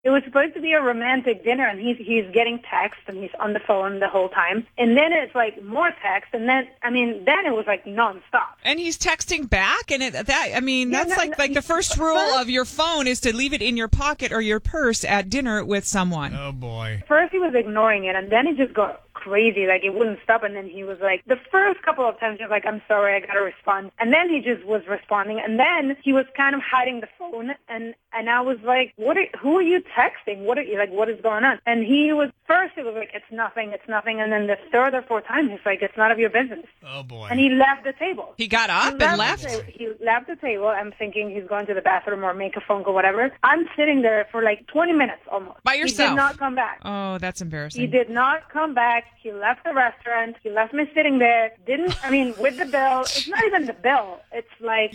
It was supposed to be a romantic dinner, and he's getting text, and he's on the phone the whole time. And then it's like more text, and then it was like nonstop. And he's texting back, and that's like the first rule of your phone is to leave it in your pocket or your purse at dinner with someone. Oh boy! First he was ignoring it, and then it just got crazy. Like it wouldn't stop, and then he was like, the first couple of times he was like, "I'm sorry, I gotta respond," and then he just was responding, and then he was kind of hiding the phone, and I was like, who are you texting? What is going on? And he was like, it's nothing, and then the third or fourth time he's like, it's none of your business. Oh boy! And he left the table. He got up and left. He left the table. I'm thinking he's going to the bathroom or make a phone call, whatever. I'm sitting there for like 20 minutes almost. By yourself? He did not come back. Oh, that's embarrassing. He did not come back. He left the restaurant. He left me sitting there. With the bill. It's not even the bill. It's like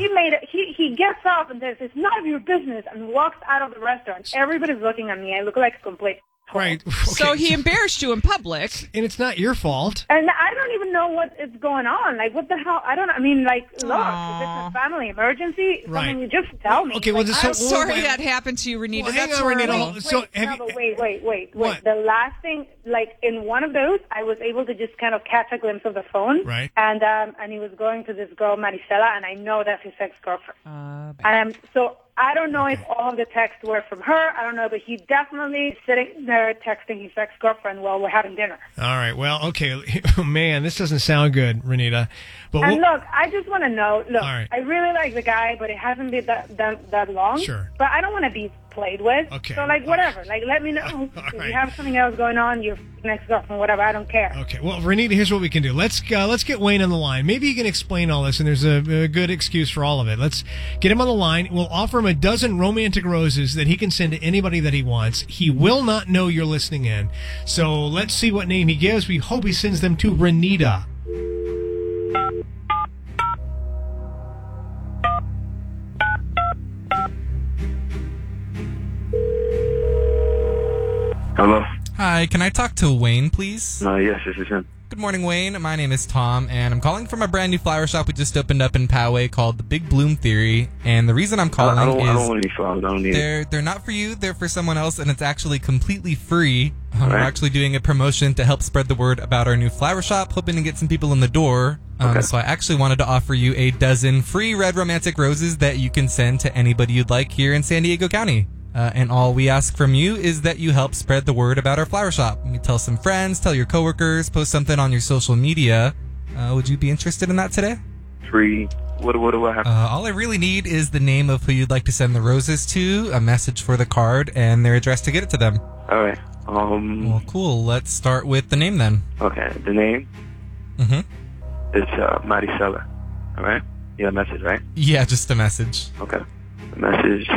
he gets up and says, it's none of your business, and walks out of the restaurant. Everybody's looking at me. I look like a complete right. Okay. So he embarrassed you in public. And it's not your fault. And I don't even know what is going on. Like, what the hell? I don't know. Look, if it's a family emergency, right. You just tell me. Okay, well, I'm sorry that happened to you, Renita. Well, That's hang on, horrible. Renita. Wait. The last thing, like, in one of those, I was able to just kind of catch a glimpse of the phone. Right. And he was going to this girl, Maricela, and I know that's his ex-girlfriend. So I don't know if all of the texts were from her. I don't know, but he definitely sitting there texting his ex-girlfriend while we're having dinner. All right. Well, okay. Man, this doesn't sound good, Renita. But look, I just want to know. Look, right. I really like the guy, but it hasn't been that long. Sure. But I don't want to be played with. Okay. So, whatever. Let me know. If right. you have something else going on, your ex-girlfriend, whatever, I don't care. Okay. Well, Renita, here's what we can do. Let's get Wayne on the line. Maybe he can explain all this, and there's a good excuse for all of it. Let's get him on the line. We'll offer him a dozen romantic roses that he can send to anybody that he wants. He will not know you're listening in. So let's see what name he gives. We hope he sends them to Renita. Hello? Hi, can I talk to Wayne, please? Yes, this is him. Good morning, Wayne. My name is Tom, and I'm calling from a brand new flower shop we just opened up in Poway called the Big Bloom Theory. And the reason I'm calling I don't want any flowers. I don't need it. They're not for you. They're for someone else, and it's actually completely free. Right. We're actually doing a promotion to help spread the word about our new flower shop, hoping to get some people in the door. Okay. So I actually wanted to offer you a dozen free red romantic roses that you can send to anybody you'd like here in San Diego County. And all we ask from you is that you help spread the word about our flower shop. You tell some friends, tell your coworkers, post something on your social media. Would you be interested in that today? Free. What do I have? All I really need is the name of who you'd like to send the roses to, a message for the card, and their address to get it to them. All right. Well, cool. Let's start with the name then. Okay. The name? Mm-hmm. It's Maricela. All right? You have a message, right? Yeah, just a message. Okay. The message.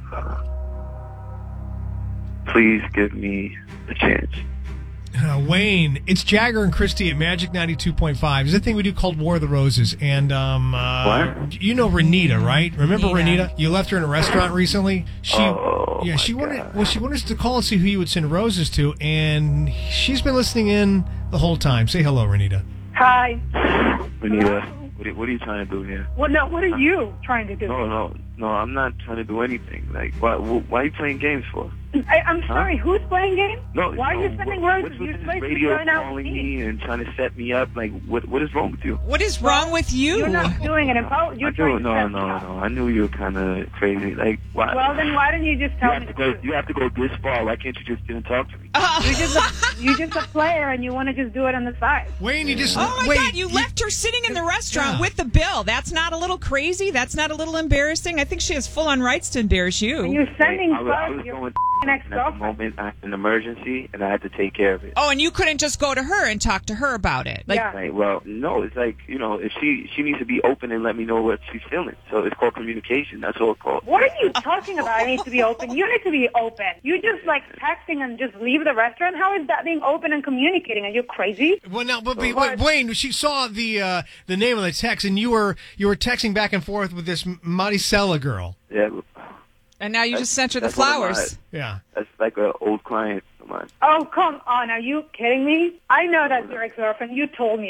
Please give me a chance. Wayne, it's Jagger and Christy at Magic 92.5. There's a thing we do called War of the Roses. And, what? You know Renita, right? Remember Renita? You left her in a restaurant recently? She wanted us to call and see who you would send roses to, and she's been listening in the whole time. Say hello, Renita. Hi. Renita, what are you trying to do here? Well, no, what are you trying to do? No, I'm not trying to do anything. Like, why are you playing games for? I'm sorry, who's playing games? No, why are you sending roses? You're supposed to be going out calling me and trying to set me up. Like, what is wrong with you? What is wrong with you? You're not doing it. You're trying to set me up. I knew you were kind of crazy. Like, why? Well, then why didn't you just tell me? You have to go this far. Why can't you just sit and talk to me? You're just a player, and you want to just do it on the side. Wayne, you just... Oh, my God, you left her sitting in the restaurant with the bill. That's not a little crazy? That's not a little embarrassing? I think she has full-on rights to embarrass you. And you're sending flowers to your ex-girlfriend. I had an emergency, and I had to take care of it. Oh, and you couldn't just go to her and talk to her about it? Right, well, no, it's like, if she needs to be open and let me know what she's feeling. So it's called communication. That's all it's called. What are you talking about? I need to be open. You need to be open. You just texting and just leave the restaurant? How is that being open and communicating? Are you crazy? Well, no, but Wayne, she saw the name of the text, and you were texting back and forth with this Maricela girl. Yeah. And now you just sent her the flowers. Yeah. That's like an old client of mine. Oh, come on. Are you kidding me? I know that's your ex-girlfriend. You told me that.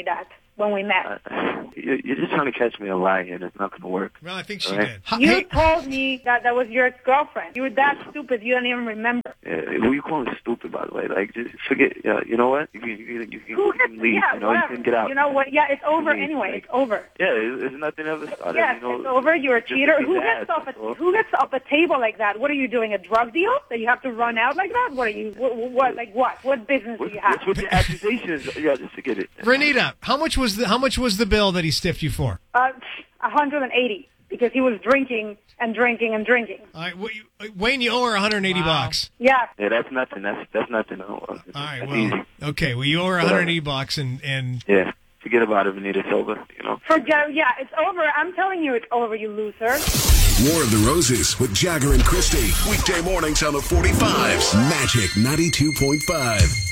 when we met. You're just trying to catch me a lie here. That's not going to work. Well, I think she Right. did. You told me that was your ex-girlfriend. You were that stupid you don't even remember. Who you calling stupid, by the way? Like, just forget. You know what? You can leave. Yeah, you know, whatever. you can get out. You know what? Yeah, it's over anyway. It's over. Yeah, it's nothing ever started. Yes, you know, it's over. You're a just cheater. beat Who the gets ass, off that's all. who gets off a table like that? What are you doing? A drug deal that you have to run out like that? What are you? What? Like what? What business do you have? What's with the accusations? Yeah, just forget it. Renita, how much was the bill that he stiffed you for? 180 because he was drinking and drinking and drinking. All right, Wayne, you owe her $180. Yeah. Yeah, that's nothing. That's nothing. No. All right, That's well, easy. okay, well, you owe her $180 and Yeah, forget about it, Vanita. It's over. You know. Yeah, it's over. I'm telling you, it's over. You loser. War of the Roses with Jagger and Christy. Weekday mornings on the 45s. Magic 92.5.